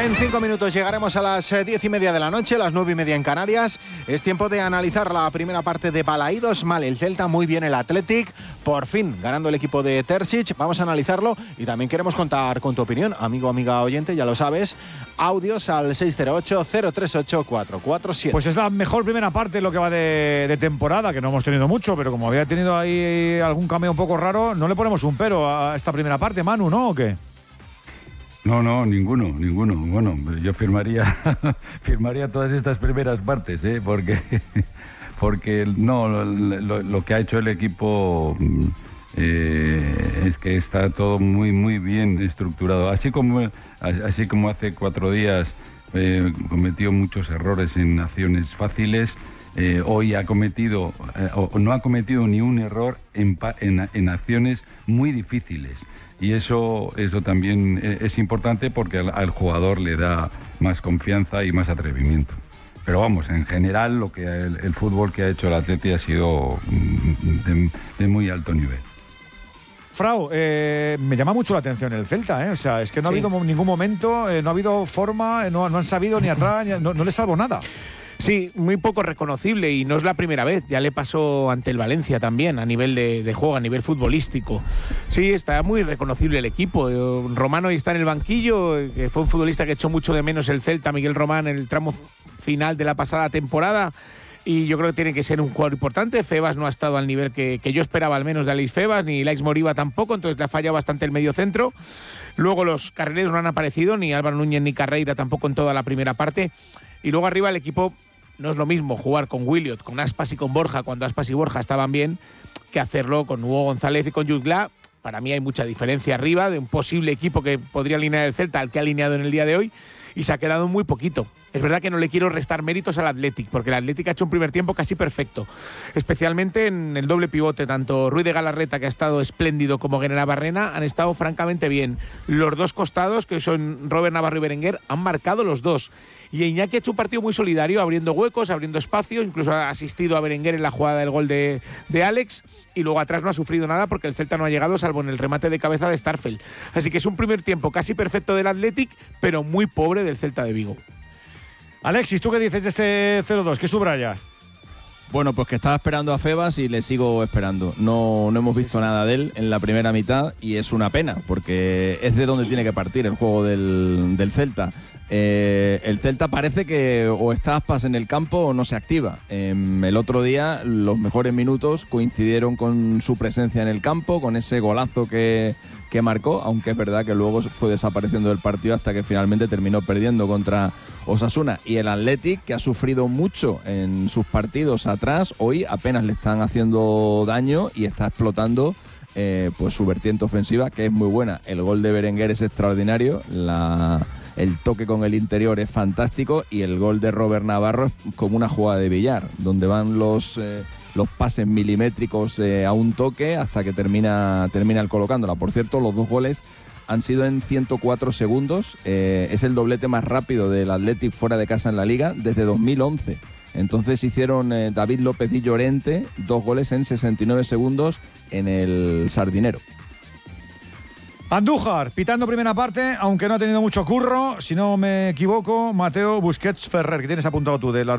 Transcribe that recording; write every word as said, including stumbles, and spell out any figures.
En cinco minutos llegaremos a las diez y media de la noche, las nueve y media en Canarias. Es tiempo de analizar la primera parte de Balaídos. Mal el Celta, muy bien el Athletic. Por fin, ganando el equipo de Terzic. Vamos a analizarlo y también queremos contar con tu opinión. Amigo, amiga oyente, ya lo sabes. Audios al seis cero ocho, cero tres ocho, cuatro cuatro siete. Pues es la mejor primera parte lo que va de, de temporada, que no hemos tenido mucho, pero como había tenido ahí algún cameo un poco raro, no le ponemos un pero a esta primera parte, Manu, ¿no? ¿O qué? No, no, ninguno, ninguno. Bueno, yo firmaría firmaría todas estas primeras partes, ¿eh? Porque, porque no, lo, lo, lo que ha hecho el equipo eh, es que está todo muy, muy bien estructurado. Así como, así como hace cuatro días eh, cometió muchos errores en acciones fáciles, eh, hoy ha cometido, eh, o no ha cometido ni un error en, en, en acciones muy difíciles. Y eso, eso también es importante porque al, al jugador le da más confianza y más atrevimiento. Pero vamos, en general lo que el, el fútbol que ha hecho el Atleti ha sido de, de muy alto nivel. Frau, eh, me llama mucho la atención el Celta, ¿eh? O sea, es que no sí. ha habido ningún momento, eh, no ha habido forma, no, no han sabido ni atrás, ni, no, no les salvo nada. Sí, muy poco reconocible y no es la primera vez, ya le pasó ante el Valencia también, a nivel de, de juego, a nivel futbolístico. Sí, está muy reconocible el equipo. Romano ahí está en el banquillo, que fue un futbolista que echó mucho de menos el Celta, Miguel Román, en el tramo final de la pasada temporada. Y yo creo que tiene que ser un jugador importante. Febas no ha estado al nivel que, que yo esperaba, al menos de Alex Febas, ni Laix Moriba tampoco, entonces le ha fallado bastante el medio centro. Luego los carrileros no han aparecido, ni Álvaro Núñez ni Carreira tampoco en toda la primera parte. Y luego arriba el equipo no es lo mismo jugar con Williot, con Aspas y con Borja, cuando Aspas y Borja estaban bien, que hacerlo con Hugo González y con Jutgla. Para mí hay mucha diferencia arriba de un posible equipo que podría alinear el Celta al que ha alineado en el día de hoy, y se ha quedado muy poquito. Es verdad que no le quiero restar méritos al Athletic, porque el Athletic ha hecho un primer tiempo casi perfecto, especialmente en el doble pivote. Tanto Ruiz de Galarreta, que ha estado espléndido, como Guerrera Barrena han estado francamente bien. Los dos costados, que son Robert Navarro y Berenguer, han marcado los dos. Y Iñaki ha hecho un partido muy solidario, abriendo huecos, abriendo espacio, incluso ha asistido a Berenguer en la jugada del gol de, de Alex, y luego atrás no ha sufrido nada porque el Celta no ha llegado, salvo en el remate de cabeza de Starfelt. Así que es un primer tiempo casi perfecto del Athletic, pero muy pobre del Celta de Vigo. Alexis, ¿tú qué dices de este cero dos? ¿Qué subrayas? Bueno, pues que estaba esperando a Febas y le sigo esperando. No, no hemos visto sí, sí. nada de él en la primera mitad y es una pena, porque es de donde tiene que partir el juego del, del Celta. Eh, el Celta parece que o está Aspas en el campo o no se activa. Eh, el otro día los mejores minutos coincidieron con su presencia en el campo, con ese golazo que, que marcó, aunque es verdad que luego fue desapareciendo del partido hasta que finalmente terminó perdiendo contra Osasuna. Y el Athletic, que ha sufrido mucho en sus partidos atrás, hoy apenas le están haciendo daño y está explotando eh, pues su vertiente ofensiva, que es muy buena. El gol de Berenguer es extraordinario, la, el toque con el interior es fantástico y el gol de Robert Navarro es como una jugada de billar, donde van los... Eh, los pases milimétricos eh, a un toque hasta que termina, termina el colocándola. Por cierto, los dos goles han sido en ciento cuatro segundos. Eh, es el doblete más rápido del Athletic fuera de casa en la Liga desde dos mil once. Entonces hicieron eh, David López y Llorente dos goles en sesenta y nueve segundos en el Sardinero. Andújar, pitando primera parte, aunque no ha tenido mucho curro, si no me equivoco, Mateo Busquets Ferrer, que tienes apuntado tú de la